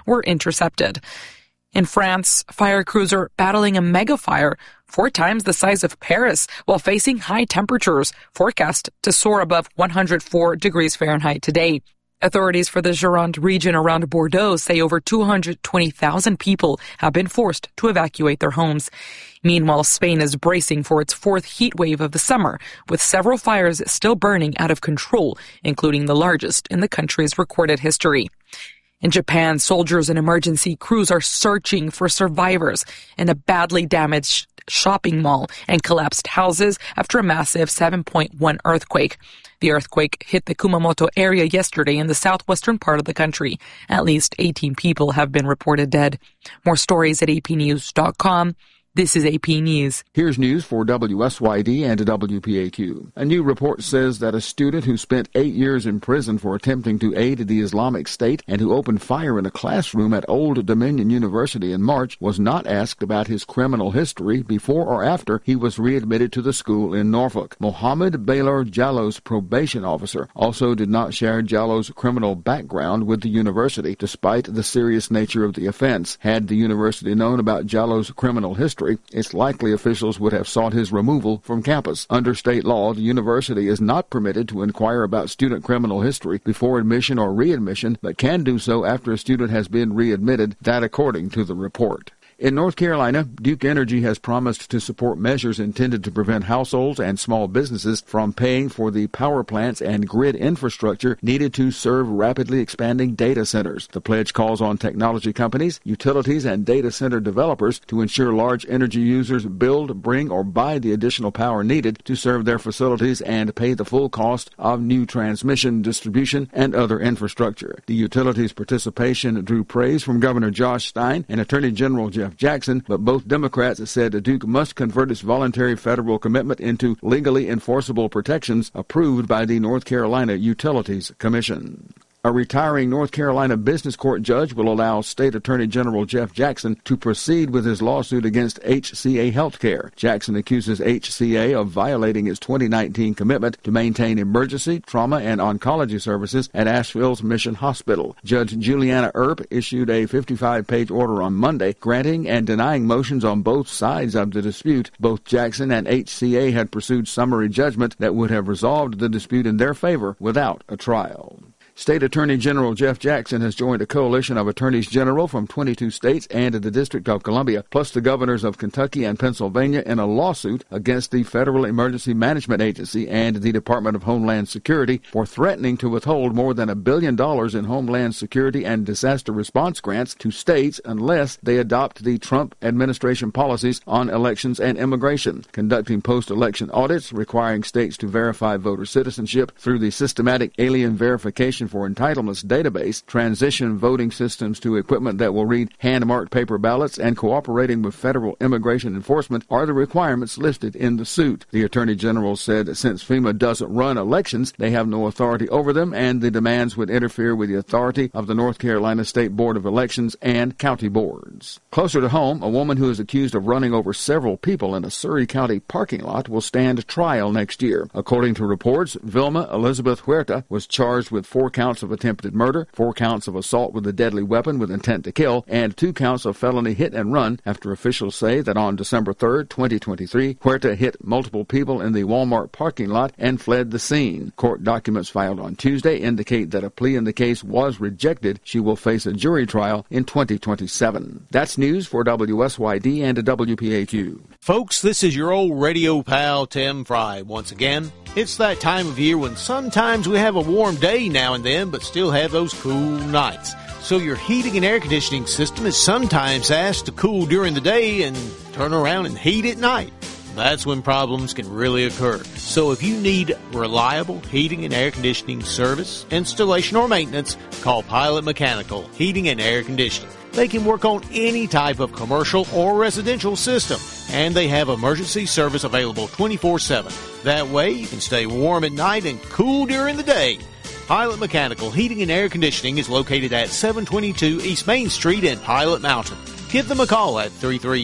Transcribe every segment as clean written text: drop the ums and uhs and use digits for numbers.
were intercepted. In France, fire crews are battling a mega fire 4 times the size of Paris while facing high temperatures forecast to soar above 104 degrees Fahrenheit today. Authorities for the Gironde region around Bordeaux say over 220,000 people have been forced to evacuate their homes. Meanwhile, Spain is bracing for its 4th heat wave of the summer, with several fires still burning out of control, including the largest in the country's recorded history. In Japan, soldiers and emergency crews are searching for survivors in a badly damaged shopping mall and collapsed houses after a massive 7.1 earthquake. The earthquake hit the Kumamoto area yesterday in the southwestern part of the country. At least 18 people have been reported dead. More stories at apnews.com. This is AP News. Here's news for WSYD and WPAQ. A new report says that a student who spent 8 years in prison for attempting to aid the Islamic State and who opened fire in a classroom at Old Dominion University in March was not asked about his criminal history before or after he was readmitted to the school in Norfolk. Mohammed Baylor Jallo's probation officer also did not share Jallo's criminal background with the university, despite the serious nature of the offense. Had the university known about Jallo's criminal history, it's likely officials would have sought his removal from campus. Under state law, the university is not permitted to inquire about student criminal history before admission or readmission, but can do so after a student has been readmitted, that according to the report. In North Carolina, Duke Energy has promised to support measures intended to prevent households and small businesses from paying for the power plants and grid infrastructure needed to serve rapidly expanding data centers. The pledge calls on technology companies, utilities, and data center developers to ensure large energy users build, bring, or buy the additional power needed to serve their facilities and pay the full cost of new transmission, distribution, and other infrastructure. The utilities' participation drew praise from Governor Josh Stein and Attorney General Jeff Jackson, but both Democrats said Duke must convert its voluntary federal commitment into legally enforceable protections approved by the North Carolina Utilities Commission. A retiring North Carolina business court judge will allow State Attorney General Jeff Jackson to proceed with his lawsuit against HCA Healthcare. Jackson accuses HCA of violating its 2019 commitment to maintain emergency, trauma, and oncology services at Asheville's Mission Hospital. Judge Juliana Earp issued a 55-page order on Monday granting and denying motions on both sides of the dispute. Both Jackson and HCA had pursued summary judgment that would have resolved the dispute in their favor without a trial. State Attorney General Jeff Jackson has joined a coalition of attorneys general from 22 states and the District of Columbia, plus the governors of Kentucky and Pennsylvania, in a lawsuit against the Federal Emergency Management Agency and the Department of Homeland Security for threatening to withhold more than $1 billion in Homeland Security and disaster response grants to states unless they adopt the Trump administration policies on elections and immigration, conducting post-election audits, requiring states to verify voter citizenship through the Systematic Alien Verification for Entitlements database, transition voting systems to equipment that will read hand-marked paper ballots, and cooperating with federal immigration enforcement are the requirements listed in the suit. The Attorney General said since FEMA doesn't run elections, they have no authority over them, and the demands would interfere with the authority of the North Carolina State Board of Elections and county boards. Closer to home, a woman who is accused of running over several people in a Surrey County parking lot will stand trial next year. According to reports, Vilma Elizabeth Huerta was charged with 4 counts of attempted murder, 4 counts of assault with a deadly weapon with intent to kill, and 2 counts of felony hit and run after officials say that on December 3, 2023, Huerta hit multiple people in the Walmart parking lot and fled the scene. Court documents filed on Tuesday indicate that a plea in the case was rejected. She will face a jury trial in 2027. That's news for WSYD and WPAQ. Folks, this is your old radio pal Tim Fry once again. It's that time of year when sometimes we have a warm day now and then, but still have those cool nights. So your heating and air conditioning system is sometimes asked to cool during the day and turn around and heat at night. That's when problems can really occur. So if you need reliable heating and air conditioning service, installation, or maintenance, call Pilot Mechanical Heating and Air Conditioning. They can work on any type of commercial or residential system, and they have emergency service available 24/7. That way you can stay warm at night and cool during the day. Pilot Mechanical Heating and Air Conditioning is located at 722 East Main Street in Pilot Mountain. Give them a call at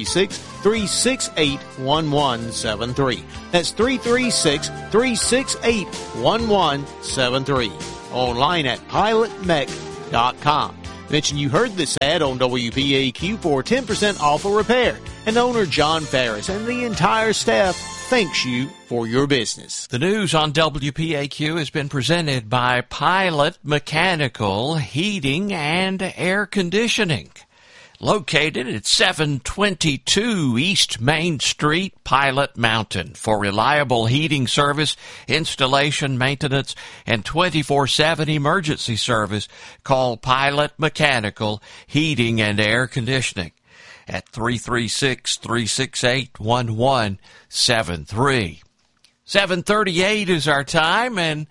336-368-1173. That's 336-368-1173. Online at pilotmech.com. Mention you heard this ad on WPAQ for 10% off a repair. And owner John Ferris and the entire staff thanks you for your business. The news on WPAQ has been presented by Pilot Mechanical Heating and Air Conditioning. Located at 722 East Main Street, Pilot Mountain. For reliable heating service, installation, maintenance, and 24/7 emergency service, call Pilot Mechanical Heating and Air Conditioning at 336-368-1173. 7:38 is our time, and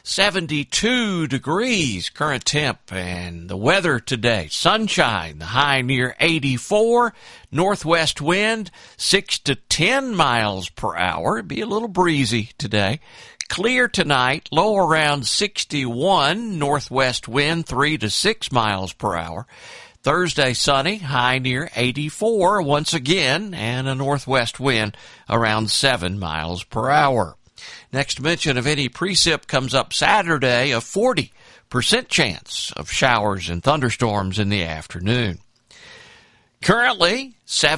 72 degrees current temp, and the weather today, sunshine, the high near 84, northwest wind 6 to 10 miles per hour. It'd be a little breezy today. Clear tonight, low around 61, northwest wind 3 to 6 miles per hour. Thursday sunny, high near 84 once again, and a northwest wind around 7 miles per hour. Next mention of any precip comes up Saturday, a 40% chance of showers and thunderstorms in the afternoon. Currently,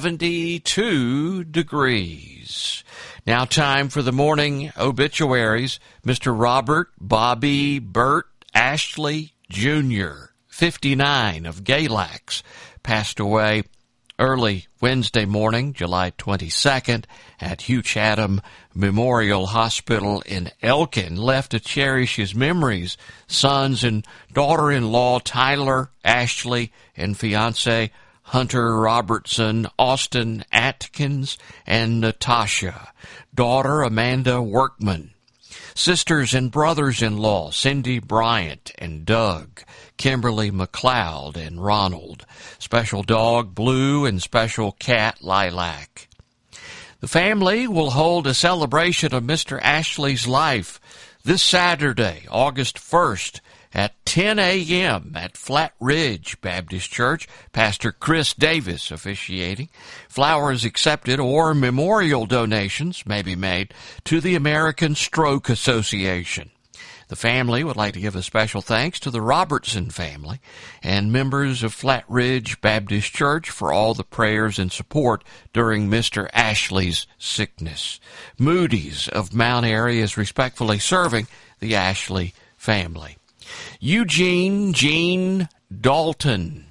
72 degrees. Now time for the morning obituaries. Mr. Robert Bobby Burt Ashley Jr., 59, of Galax, passed away early Wednesday morning, July 22nd, at Hugh Chatham Memorial Hospital in Elkin. Left to cherish his memories, sons and daughter-in-law Tyler Ashley and fiancé Hunter Robertson, Austin Atkins, and Natasha, daughter Amanda Workman. Sisters and brothers-in-law Cindy Bryant and Doug, Kimberly McLeod and Ronald, special dog Blue and special cat Lilac. The family will hold a celebration of Mr. Ashley's life this Saturday, August 1st, at 10 a.m. at Flat Ridge Baptist Church. Pastor Chris Davis officiating. Flowers accepted or memorial donations may be made to the American Stroke Association. The family would like to give a special thanks to the Robertson family and members of Flat Ridge Baptist Church for all the prayers and support during Mr. Ashley's sickness. Moody's of Mount Airy is respectfully serving the Ashley family. Eugene Jean Dalton,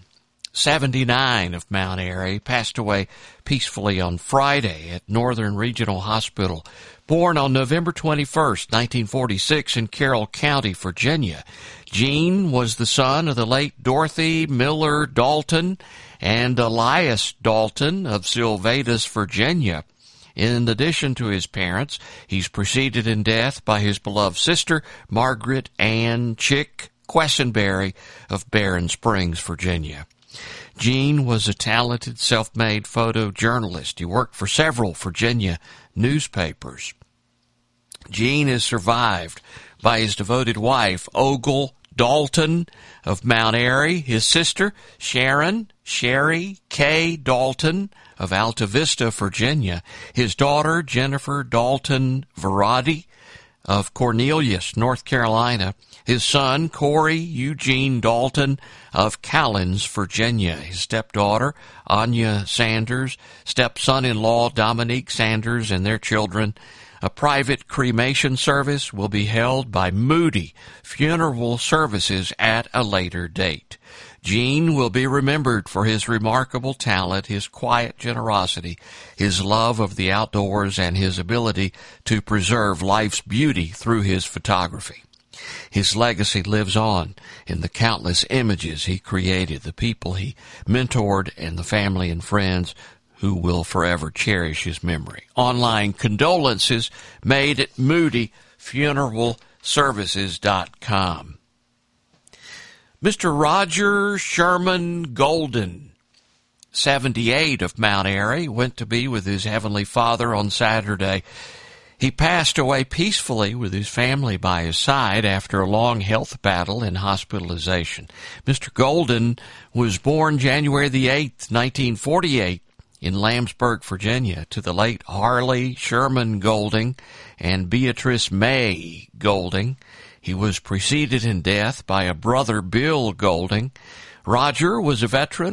79, of Mount Airy, passed away peacefully on Friday at Northern Regional Hospital. Born on November 21st, 1946 in Carroll County, Virginia, Gene was the son of the late Dorothy Miller Dalton and Elias Dalton of Sylvatus, Virginia. In addition to his parents, he's preceded in death by his beloved sister, Margaret Ann Chick Quessenberry of Barron Springs, Virginia. Gene was a talented, self-made photojournalist. He worked for several Virginia newspapers. Gene is survived by his devoted wife, Ogle Dalton of Mount Airy, his sister, Sherry K. Dalton of Alta Vista, Virginia, his daughter, Jennifer Dalton Verratti of Cornelius, North Carolina, his son, Corey Eugene Dalton of Callens, Virginia, his stepdaughter, Anya Sanders, stepson-in-law, Dominique Sanders, and their children. A private cremation service will be held by Moody Funeral Services at a later date. Gene will be remembered for his remarkable talent, his quiet generosity, his love of the outdoors, and his ability to preserve life's beauty through his photography. His legacy lives on in the countless images he created, the people he mentored, and the family and friends who will forever cherish his memory. Online condolences made at moodyfuneralservices.com. Mr. Roger Sherman Golden, 78, of Mount Airy, went to be with his Heavenly Father on Saturday. He passed away peacefully with his family by his side after a long health battle and hospitalization. Mr. Golden was born January the 8th, 1948, in Lambsburg, Virginia, to the late Harley Sherman Golding and Beatrice May Golding. He was preceded in death by a brother, Bill Golding. Roger was a veteran